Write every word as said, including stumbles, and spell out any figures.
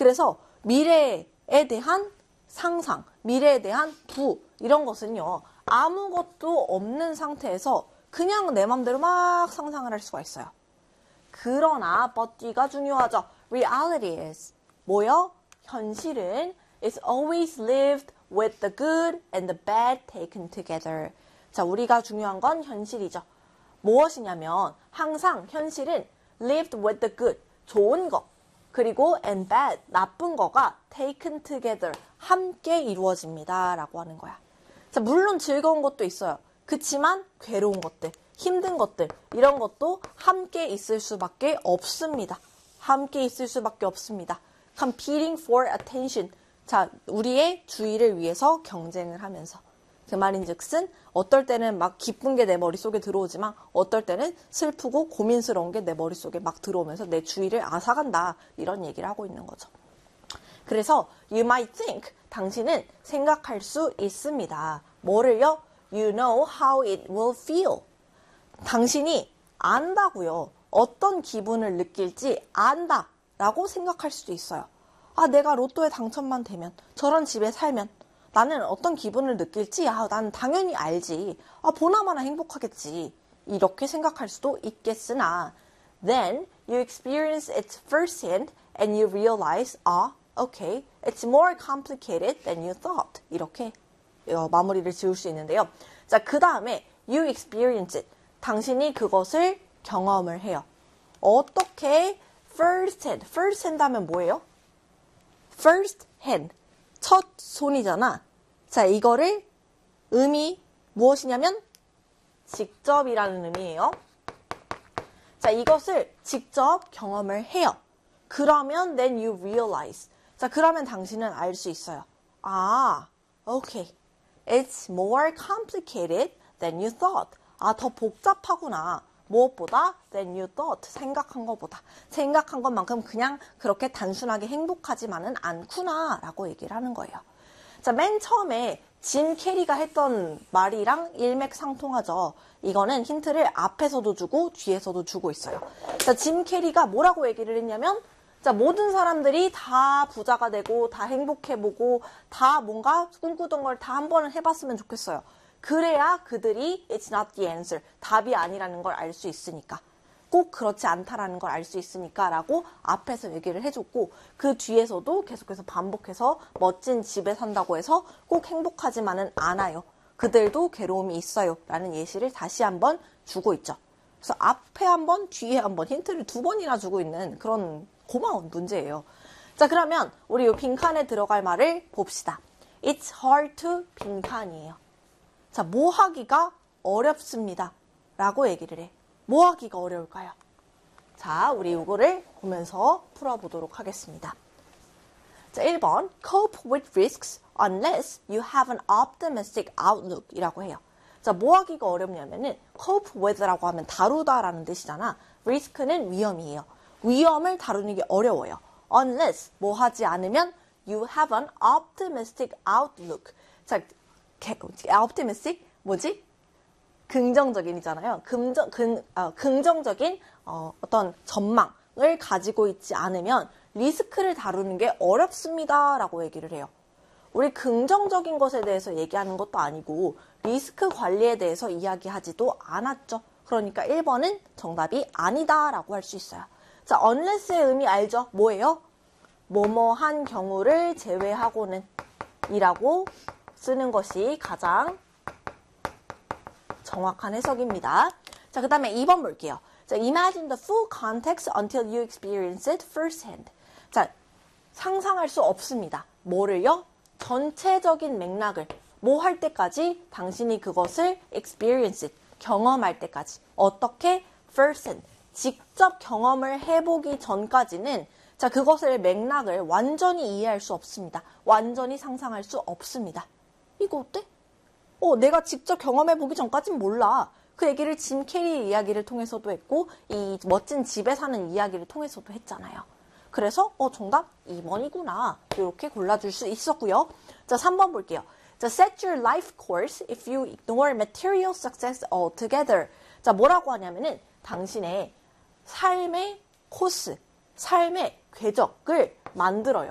그래서 미래에 대한 상상, 미래에 대한 부 이런 것은요. 아무것도 없는 상태에서 그냥 내 맘대로 막 상상을 할 수가 있어요. 그러나 but가 중요하죠. Reality is 뭐요? 현실은 is always lived with the good and the bad taken together. 자, 우리가 중요한 건 현실이죠. 무엇이냐면 항상 현실은 lived with the good, 좋은 거, 그리고 and bad, 나쁜 거가 taken together, 함께 이루어집니다. 라고 하는 거야. 자, 물론 즐거운 것도 있어요. 그치만 괴로운 것들, 힘든 것들, 이런 것도 함께 있을 수밖에 없습니다. 함께 있을 수밖에 없습니다. Competing for attention. 자, 우리의 주의를 위해서 경쟁을 하면서. 그 말인즉슨 어떨 때는 막 기쁜 게 내 머릿속에 들어오지만 어떨 때는 슬프고 고민스러운 게 내 머릿속에 막 들어오면서 내 주의를 앗아간다. 이런 얘기를 하고 있는 거죠. 그래서 you might think, 당신은 생각할 수 있습니다. 뭐를요? You know how it will feel. 당신이 안다고요. 어떤 기분을 느낄지 안다 라고 생각할 수도 있어요. 아, 내가 로또에 당첨만 되면, 저런 집에 살면 나는 어떤 기분을 느낄지 아, 난 당연히 알지. 아, 보나마나 행복하겠지. 이렇게 생각할 수도 있겠으나 then you experience it firsthand and you realize 아, okay, it's more complicated than you thought. 이렇게 어, 마무리를 지을 수 있는데요. 자, 그 다음에 you experience it. 당신이 그것을 경험을 해요. 어떻게 first hand, first hand 하면 뭐예요? first hand, 첫 손이잖아. 자, 이거를 의미 무엇이냐면 직접이라는 의미예요. 자, 이것을 직접 경험을 해요. 그러면 then you realize. 자, 그러면 당신은 알 수 있어요. 아, okay. It's more complicated than you thought. 아, 더 복잡하구나. 무엇보다 than you thought. 생각한 것보다. 생각한 것만큼 그냥 그렇게 단순하게 행복하지만은 않구나 라고 얘기를 하는 거예요. 자, 맨 처음에 짐 캐리가 했던 말이랑 일맥상통하죠. 이거는 힌트를 앞에서도 주고 뒤에서도 주고 있어요. 자, 짐 캐리가 뭐라고 얘기를 했냐면 자, 모든 사람들이 다 부자가 되고 다 행복해보고 다 뭔가 꿈꾸던 걸 다 한 번은 해봤으면 좋겠어요. 그래야 그들이 it's not the answer, 답이 아니라는 걸 알 수 있으니까. 꼭 그렇지 않다라는 걸 알 수 있으니까 라고 앞에서 얘기를 해줬고 그 뒤에서도 계속해서 반복해서 멋진 집에 산다고 해서 꼭 행복하지만은 않아요. 그들도 괴로움이 있어요. 라는 예시를 다시 한번 주고 있죠. 그래서 앞에 한 번, 뒤에 한 번 힌트를 두 번이나 주고 있는 그런 고마운 문제예요. 자, 그러면 우리 이 빈칸에 들어갈 말을 봅시다. It's hard to 빈칸이에요. 자, 뭐 하기가 어렵습니다. 라고 얘기를 해. 뭐 하기가 어려울까요? 자, 우리 이거를 보면서 풀어보도록 하겠습니다. 자, 일 번 cope with risks unless you have an optimistic outlook 이라고 해요. 자, 뭐 하기가 어렵냐면은 cope with라고 하면 다루다라는 뜻이잖아. risk는 위험이에요. 위험을 다루는 게 어려워요. unless 뭐 하지 않으면 you have an optimistic outlook. 자, optimistic 뭐지? 긍정적인이잖아요. 긍정, 긍, 어, 긍정적인 어, 어떤 전망을 가지고 있지 않으면 리스크를 다루는 게 어렵습니다. 라고 얘기를 해요. 우리 긍정적인 것에 대해서 얘기하는 것도 아니고 리스크 관리에 대해서 이야기하지도 않았죠. 그러니까 일 번은 정답이 아니다 라고 할 수 있어요. 자, unless의 의미 알죠? 뭐예요? 뭐뭐한 경우를 제외하고는 이라고 쓰는 것이 가장 정확한 해석입니다. 자, 그 다음에 이 번 볼게요. 자, imagine the full context until you experience it firsthand. 자, 상상할 수 없습니다. 뭐를요? 전체적인 맥락을 뭐 할 때까지 당신이 그것을 experience it, 경험할 때까지. 어떻게? firsthand. 직접 경험을 해보기 전까지는 자, 그것을 맥락을 완전히 이해할 수 없습니다. 완전히 상상할 수 없습니다. 이거 어때? 어, 내가 직접 경험해보기 전까진 몰라. 그 얘기를 짐 캐리 이야기를 통해서도 했고 이 멋진 집에 사는 이야기를 통해서도 했잖아요. 그래서 어, 정답 이 번이구나. 이렇게 골라줄 수 있었고요. 자, 삼 번 볼게요. 자, set your life course if you ignore material success altogether. 자, 뭐라고 하냐면은 당신의 삶의 코스, 삶의 궤적을 만들어요.